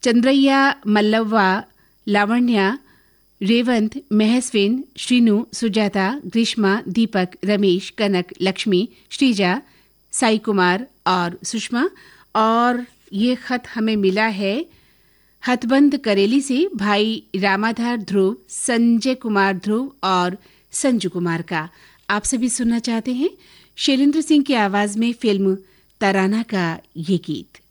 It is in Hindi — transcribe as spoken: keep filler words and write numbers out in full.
चंद्रैया, मल्लव्वा, लावण्या, रेवंत, महस्विन, श्रीनु, सुजाता, ग्रीष्मा, दीपक, रमेश, कनक, लक्ष्मी, श्रीजा, साई कुमार और सुषमा। और ये खत हमें मिला है हथबंद करेली से भाई रामाधार ध्रुव, संजय कुमार ध्रुव और संजू कुमार का। आप सभी सुनना चाहते हैं शैलेंद्र सिंह की आवाज में फिल्म तराना का ये गीत।